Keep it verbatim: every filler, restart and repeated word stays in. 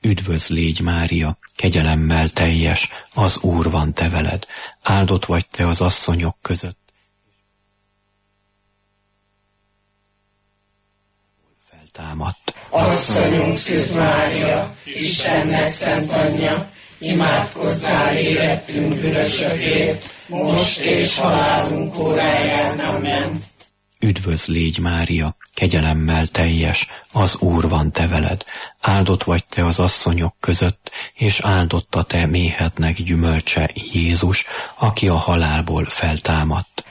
Üdvözl légy, Mária, kegyelemmel teljes, az Úr van te veled, áldott vagy te az asszonyok között. Feltámadt. Asszonyunk Szűz Mária, Istennek szent anyja, imádkozzál érettünk bűnösökért, most és halálunk óráján. Amen. Üdvözl légy, Mária, kegyelemmel teljes, az Úr van te veled, áldott vagy te az asszonyok között, és áldott a te méhednek gyümölcse, Jézus, aki a halálból feltámadt.